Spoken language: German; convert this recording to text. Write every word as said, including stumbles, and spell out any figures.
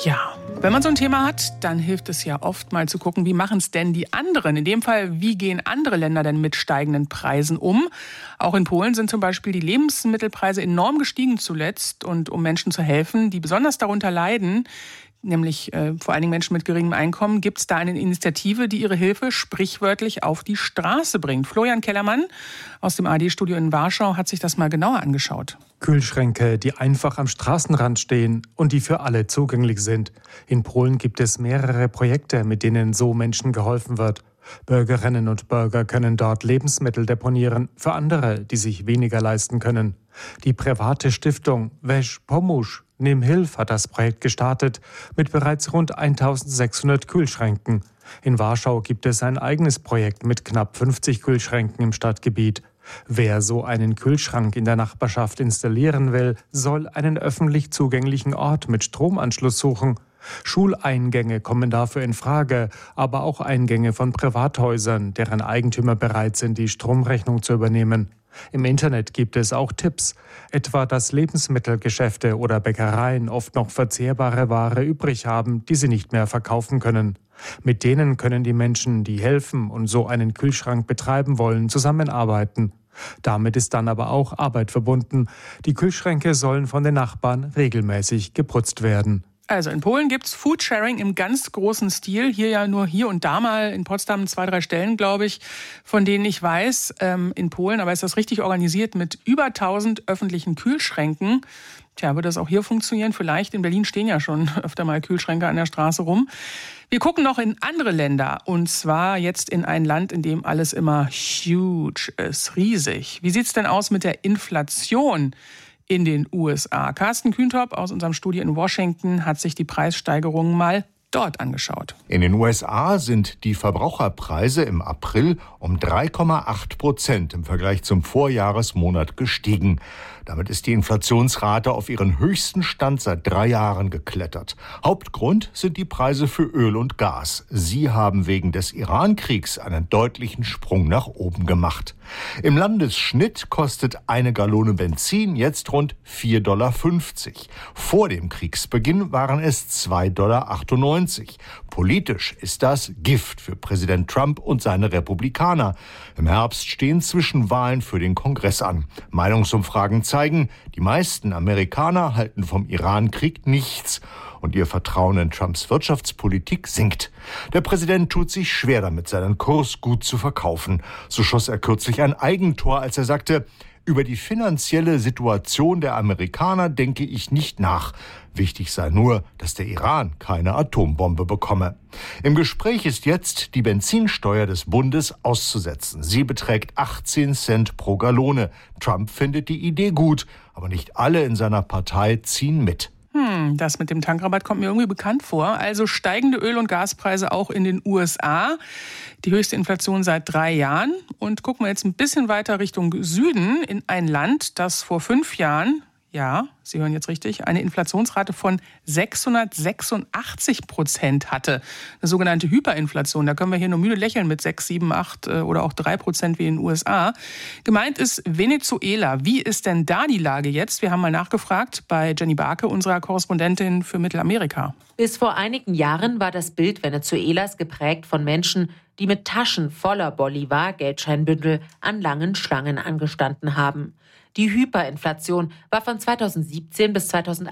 Ja, wenn man so ein Thema hat, dann hilft es ja oft mal zu gucken, wie machen es denn die anderen? In dem Fall, wie gehen andere Länder denn mit steigenden Preisen um? Auch in Polen sind zum Beispiel die Lebensmittelpreise enorm gestiegen zuletzt. Und um Menschen zu helfen, die besonders darunter leiden, nämlich äh, vor allen Dingen Menschen mit geringem Einkommen, gibt es da eine Initiative, die ihre Hilfe sprichwörtlich auf die Straße bringt. Florian Kellermann aus dem A R D-Studio in Warschau hat sich das mal genauer angeschaut. Kühlschränke, die einfach am Straßenrand stehen und die für alle zugänglich sind. In Polen gibt es mehrere Projekte, mit denen so Menschen geholfen wird. Bürgerinnen und Bürger können dort Lebensmittel deponieren für andere, die sich weniger leisten können. Die private Stiftung Weź Pomóż, Nimm Hilf hat das Projekt gestartet mit bereits rund eintausendsechshundert Kühlschränken. In Warschau gibt es ein eigenes Projekt mit knapp fünfzig Kühlschränken im Stadtgebiet. Wer so einen Kühlschrank in der Nachbarschaft installieren will, soll einen öffentlich zugänglichen Ort mit Stromanschluss suchen. Schuleingänge kommen dafür in Frage, aber auch Eingänge von Privathäusern, deren Eigentümer bereit sind, die Stromrechnung zu übernehmen. Im Internet gibt es auch Tipps, etwa dass Lebensmittelgeschäfte oder Bäckereien oft noch verzehrbare Ware übrig haben, die sie nicht mehr verkaufen können. Mit denen können die Menschen, die helfen und so einen Kühlschrank betreiben wollen, zusammenarbeiten. Damit ist dann aber auch Arbeit verbunden. Die Kühlschränke sollen von den Nachbarn regelmäßig geputzt werden. Also in Polen gibt's Foodsharing im ganz großen Stil. Hier ja nur hier und da mal in Potsdam zwei, drei Stellen, glaube ich, von denen ich weiß, ähm, in Polen. Aber ist das richtig organisiert mit über tausend öffentlichen Kühlschränken? Tja, wird das auch hier funktionieren? Vielleicht. In Berlin stehen ja schon öfter mal Kühlschränke an der Straße rum. Wir gucken noch in andere Länder. Und zwar jetzt in ein Land, in dem alles immer huge ist, riesig. Wie sieht's denn aus mit der Inflation in den U S A? Carsten Kühntop aus unserem Studio in Washington hat sich die Preissteigerungen mal dort angeschaut. In den U S A sind die Verbraucherpreise im April um drei Komma acht Prozent im Vergleich zum Vorjahresmonat gestiegen. Damit ist die Inflationsrate auf ihren höchsten Stand seit drei Jahren geklettert. Hauptgrund sind die Preise für Öl und Gas. Sie haben wegen des Iran-Kriegs einen deutlichen Sprung nach oben gemacht. Im Landesschnitt kostet eine Gallone Benzin jetzt rund vier Komma fünfzig Dollar. Vor dem Kriegsbeginn waren es zwei Komma achtundneunzig Dollar. Politisch ist das Gift für Präsident Trump und seine Republikaner. Im Herbst stehen Zwischenwahlen für den Kongress an. Meinungsumfragen zeigen, die meisten Amerikaner halten vom Iran-Krieg nichts. Und ihr Vertrauen in Trumps Wirtschaftspolitik sinkt. Der Präsident tut sich schwer damit, seinen Kurs gut zu verkaufen. So schoss er kürzlich ein Eigentor, als er sagte: Über die finanzielle Situation der Amerikaner denke ich nicht nach. Wichtig sei nur, dass der Iran keine Atombombe bekomme. Im Gespräch ist jetzt, die Benzinsteuer des Bundes auszusetzen. Sie beträgt achtzehn Cent pro Gallone. Trump findet die Idee gut, aber nicht alle in seiner Partei ziehen mit. Hm, das mit dem Tankrabatt kommt mir irgendwie bekannt vor. Also steigende Öl- und Gaspreise auch in den U S A. Die höchste Inflation seit drei Jahren. Und gucken wir jetzt ein bisschen weiter Richtung Süden in ein Land, das vor fünf Jahren, ja, Sie hören jetzt richtig, eine Inflationsrate von sechshundertsechsundachtzig Prozent hatte. Eine sogenannte Hyperinflation. Da können wir hier nur müde lächeln mit sechs, sieben, acht oder auch drei Prozent wie in den U S A. Gemeint ist Venezuela. Wie ist denn da die Lage jetzt? Wir haben mal nachgefragt bei Jenny Barke, unserer Korrespondentin für Mittelamerika. Bis vor einigen Jahren war das Bild Venezuelas geprägt von Menschen, die mit Taschen voller Bolivar-Geldscheinbündel an langen Schlangen angestanden haben. Die Hyperinflation war von zweitausendsiebzehn bis zweitausendachtzehn